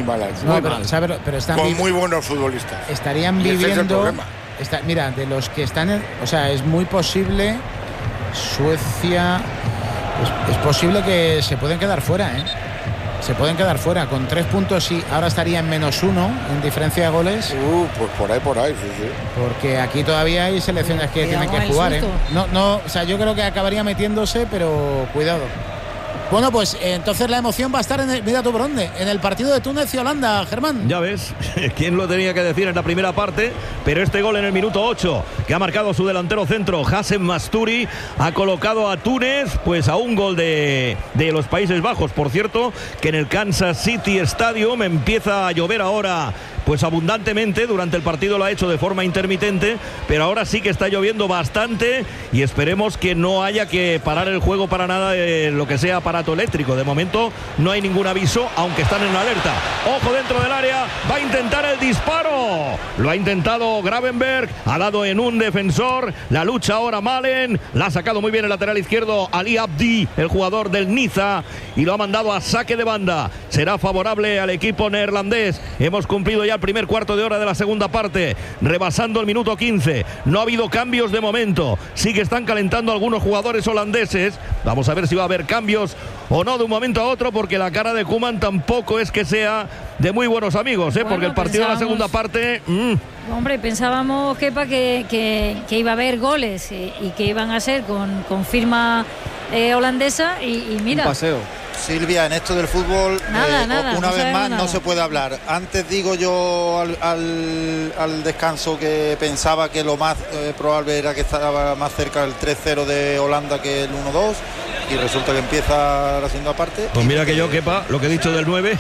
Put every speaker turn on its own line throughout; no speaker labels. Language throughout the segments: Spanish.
malas.
No, pero están
con muy buenos futbolistas.
Estarían viviendo. Mira, de los que están, o sea, es muy posible. Suecia, es posible que se pueden quedar fuera, ¿eh? Se pueden quedar fuera con 3 puntos y ahora estaría en -1 en diferencia de goles.
Pues por ahí, sí.
Porque aquí todavía hay selecciones que tienen que jugar, ¿eh? No, o sea, yo creo que acabaría metiéndose, pero cuidado. Bueno, pues entonces la emoción va a estar mira tú por dónde, en el partido de Túnez y Holanda, Germán.
Ya ves, quién lo tenía que decir en la primera parte, pero este gol en el minuto 8 que ha marcado su delantero centro, Hassem Masturi, ha colocado a Túnez pues a un gol de los Países Bajos. Por cierto, que en el Kansas City Stadium empieza a llover ahora pues abundantemente. Durante el partido lo ha hecho de forma intermitente, pero ahora sí que está lloviendo bastante y esperemos que no haya que parar el juego para nada de lo que sea aparato eléctrico. De momento no hay ningún aviso, aunque están en alerta. Ojo dentro del área, va a intentar el disparo. Lo ha intentado Gravenberg, ha dado en un defensor. La lucha ahora Malen, la ha sacado muy bien el lateral izquierdo Ali Abdi, el jugador del Niza, y lo ha mandado a saque de banda. Será favorable al equipo neerlandés. Hemos cumplido ya el primer cuarto de hora de la segunda parte, rebasando el minuto 15. No ha habido cambios de momento, sí que están calentando algunos jugadores holandeses. Vamos a ver si va a haber cambios o no de un momento a otro, porque la cara de Koeman tampoco es que sea de muy buenos amigos, bueno, porque el partido de la segunda parte
hombre, pensábamos, Kepa, que iba a haber goles y que iban a ser con firma holandesa y mira,
un paseo.
Silvia, en esto del fútbol,
nada,
una vez más
nada.
no se puede hablar. Antes digo yo al descanso que pensaba que lo más probable era que estaba más cerca el 3-0 de Holanda que el 1-2, y resulta que empieza la segunda parte.
Pues mira que yo, Kepa, lo que he dicho del 9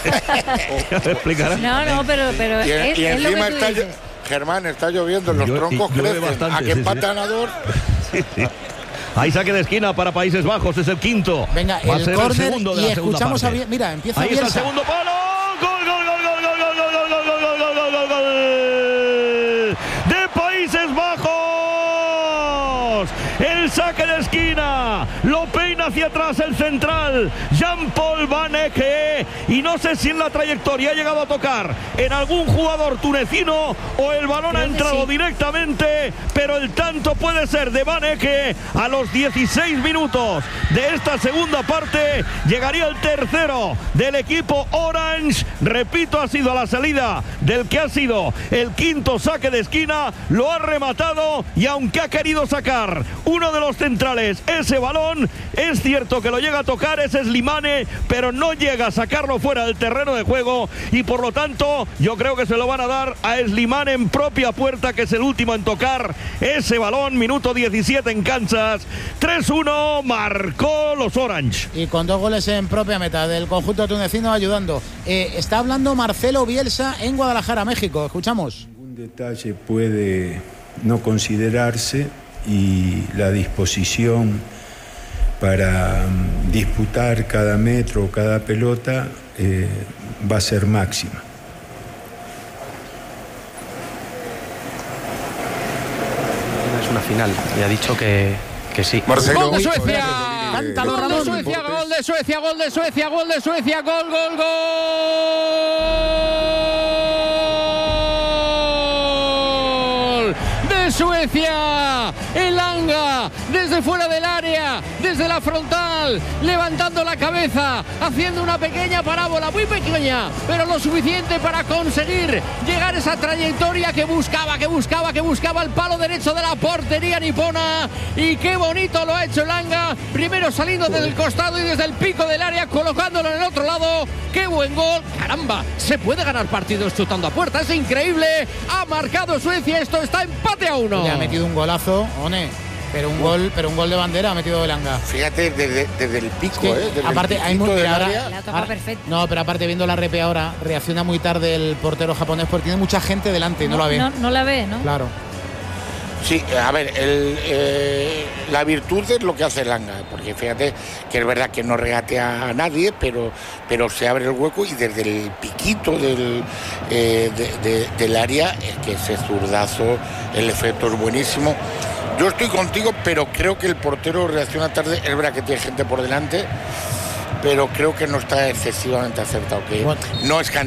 ya te explicará.
No, pero
y
es lo
encima
que tú dices.
Germán, está lloviendo, los troncos crecen, bastante, a que empatan a dos.
Sí. Hay saque de esquina para Países Bajos, es el quinto.
Venga,
va
el
a ser
córner,
el segundo de
y
la segunda
escuchamos
parte.
Mira, empieza
ahí
Bielsa.
Está el segundo palo. Gol de Países Bajos. El saque de esquina lo peina hacia atrás el central Jean-Paul Van Ecke, y no sé si en la trayectoria ha llegado a tocar en algún jugador tunecino o el balón ha entrado directamente, pero el tanto puede ser de Van Ecke a los 16 minutos de esta segunda parte. Llegaría el tercero del equipo Orange. Repito, ha sido a la salida del que ha sido el quinto saque de esquina, lo ha rematado, y aunque ha querido sacar uno de los centrales ese balón, es cierto que lo llega a tocar ese Slimane, pero no llega a sacarlo fuera del terreno de juego, y por lo tanto yo creo que se lo van a dar a Slimane en propia puerta, que es el último en tocar ese balón. Minuto 17 en Kansas, 3-1 marcó los Orange,
y con 2 goles en propia meta del conjunto tunecino ayudando. Está hablando Marcelo Bielsa en Guadalajara, México. Escuchamos.
Ningún detalle puede no considerarse, y la disposición para disputar cada metro, cada pelota va a ser máxima.
Es una final y ha dicho que sí.
Marcelo,
¡Gol de Suecia!
Cántalo,
¡Gol de
Ramón.
Suecia! ¡Gol de Suecia! ¡Gol de Suecia! ¡Gol de Suecia! ¡Gol, gol, gol! De Suecia, Elanga, desde fuera del área, desde la frontal, levantando la cabeza, haciendo una pequeña parábola, muy pequeña, pero lo suficiente para conseguir llegar a esa trayectoria que buscaba el palo derecho de la portería nipona. Y qué bonito lo ha hecho Elanga, primero saliendo desde el costado y desde el pico del área, colocándolo en el otro lado. ¡Qué buen gol! ¡Caramba! Se puede ganar partidos chutando a puerta, es increíble. Ha marcado Suecia, esto está empate a 1.
Le ha metido un golazo, One, pero un gol de bandera ha metido Elanga.
Fíjate, desde el pico, desde
aparte
el
hay muy
la toca perfecto.
No, pero aparte, viendo la repe ahora, reacciona muy tarde el portero japonés porque tiene mucha gente delante y no la ve.
No la ve, ¿no?
Claro.
Sí, a ver, la virtud es lo que hace Elanga, porque fíjate que es verdad que no regatea a nadie, pero se abre el hueco, y desde el piquito del área, es que ese zurdazo, el efecto es buenísimo. Yo estoy contigo, pero creo que el portero reacciona tarde. Es verdad que tiene gente por delante, pero creo que no está excesivamente acertado, que no es